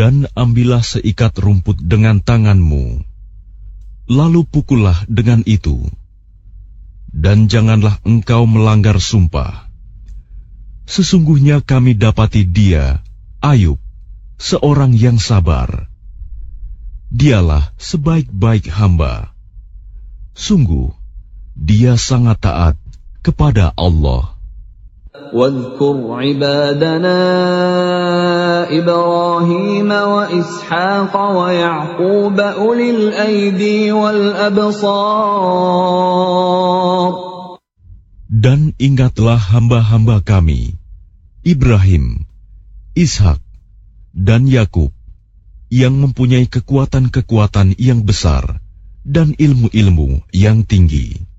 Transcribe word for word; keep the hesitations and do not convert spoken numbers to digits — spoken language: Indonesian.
Dan ambillah seikat rumput dengan tanganmu, lalu pukullah dengan itu, dan janganlah engkau melanggar sumpah. Sesungguhnya kami dapati dia, Ayub, seorang yang sabar. Dialah sebaik-baik hamba. Sungguh, dia sangat taat kepada Allah. واذكر عبادنا إبراهيم وإسحاق ويعقوب أولي الأيدي والأبصار. Dan ingatlah hamba-hamba kami, Ibrahim, Ishak, dan Yakub, yang mempunyai kekuatan-kekuatan yang besar dan ilmu-ilmu yang tinggi.